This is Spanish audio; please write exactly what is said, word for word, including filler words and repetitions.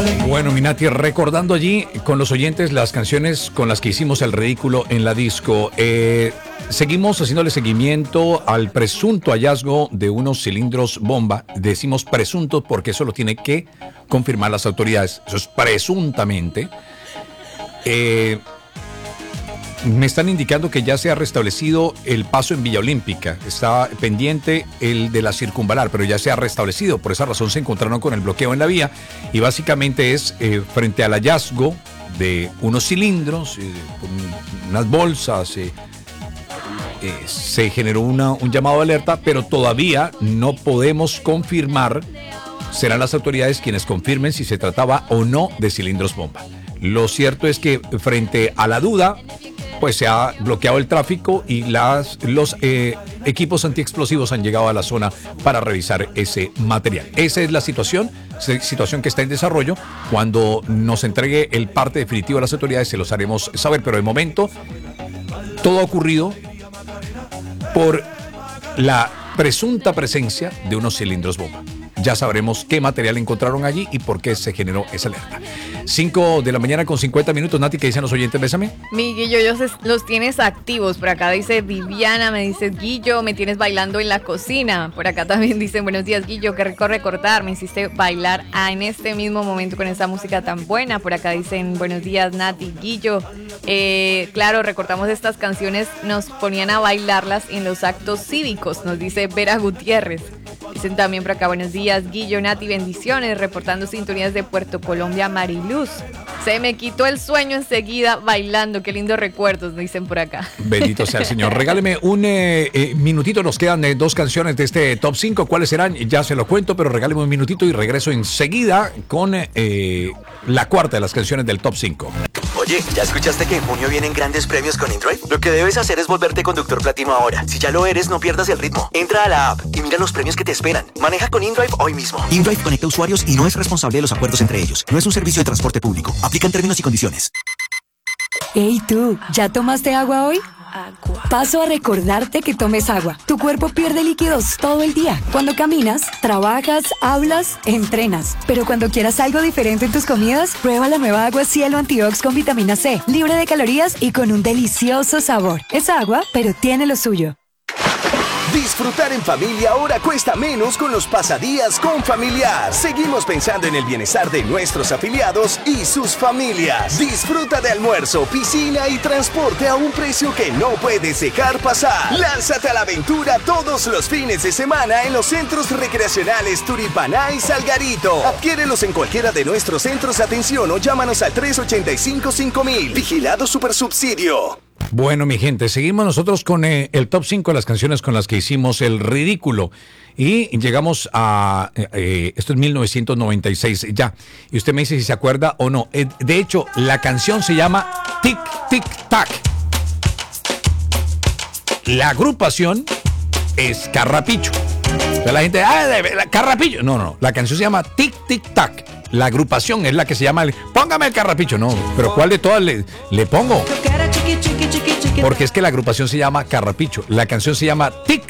Bueno, Minati, recordando allí con los oyentes las canciones con las que hicimos el ridículo en la disco. Eh, seguimos haciéndole seguimiento al presunto hallazgo de unos cilindros bomba. Decimos presunto porque eso lo tiene que confirmar las autoridades. Eso es presuntamente. Eh, me están indicando que ya se ha restablecido el paso en Villa Olímpica. Está pendiente el de la circunvalar, pero ya se ha restablecido. Por esa razón se encontraron con el bloqueo en la vía. Y básicamente es eh, frente al hallazgo de unos cilindros, eh, unas bolsas. Eh, eh, se generó una, un llamado de alerta, pero todavía no podemos confirmar. Serán las autoridades quienes confirmen si se trataba o no de cilindros bomba. Lo cierto es que frente a la duda, pues se ha bloqueado el tráfico y las, los eh, equipos antiexplosivos han llegado a la zona para revisar ese material. Esa es la situación, situación que está en desarrollo. Cuando nos entregue el parte definitivo a las autoridades se los haremos saber, pero de momento todo ha ocurrido por la presunta presencia de unos cilindros bomba. Ya sabremos qué material encontraron allí y por qué se generó esa alerta. cinco de la mañana con cincuenta minutos. Nati, ¿qué dicen los oyentes? Bésame. Mi Guillo, ellos los tienes activos. Por acá dice Viviana, me dice Guillo, me tienes bailando en la cocina. Por acá también dicen buenos días, Guillo, qué rico recordar. Me hiciste bailar ah, en este mismo momento con esa música tan buena. Por acá dicen buenos días, Nati, Guillo. Eh, claro, recordamos estas canciones, nos ponían a bailarlas en los actos cívicos, nos dice Vera Gutiérrez. Dicen también por acá, buenos días, Guillo, Nati, bendiciones, reportando sintonías de Puerto Colombia, Mariluz. Se me quitó el sueño enseguida bailando, qué lindos recuerdos, dicen por acá. Bendito sea el Señor. Regáleme un eh, eh, minutito, nos quedan eh, dos canciones de este top cinco. ¿Cuáles serán? Ya se lo cuento, pero regáleme un minutito y regreso enseguida con eh, la cuarta de las canciones del top cinco. Oye, ¿ya escuchaste que en junio vienen grandes premios con InDrive? Lo que debes hacer es volverte conductor platino ahora. Si ya lo eres, no pierdas el ritmo. Entra a la app y mira los premios que te esperan. Maneja con InDrive hoy mismo. InDrive conecta usuarios y no es responsable de los acuerdos entre ellos. No es un servicio de transporte público. Aplican términos y condiciones. Hey tú, ¿ya tomaste agua hoy? Paso a recordarte que tomes agua. Tu cuerpo pierde líquidos todo el día. Cuando caminas, trabajas, hablas, entrenas. Pero cuando quieras algo diferente en tus comidas, prueba la nueva agua Cielo Antiox con vitamina C, libre de calorías y con un delicioso sabor. Es agua, pero tiene lo suyo. Disfrutar en familia ahora cuesta menos con los pasadías con Familiar. Seguimos pensando en el bienestar de nuestros afiliados y sus familias. Disfruta de almuerzo, piscina y transporte a un precio que no puedes dejar pasar. Lánzate a la aventura todos los fines de semana en los centros recreacionales Turipaná y Salgarito. Adquiérelos en cualquiera de nuestros centros de atención o llámanos al tres ocho cinco cinco mil. Vigilado Supersubsidio. Bueno, mi gente, seguimos nosotros con eh, el top cinco de las canciones con las que hicimos el ridículo. Y llegamos a... Eh, esto es mil novecientos noventa y seis, ya. Y usted me dice si se acuerda o no. Eh, de hecho, la canción se llama Tic, Tic, Tac. La agrupación es Carrapicho. O sea, la gente... ¡Ah, Carrapicho! No, no, no. La canción se llama Tic, Tic, Tac. La agrupación es la que se llama... El, Póngame el Carrapicho. No, pero ¿cuál de todas le, le pongo? Porque es que la agrupación se llama Carrapicho. La canción se llama Tic,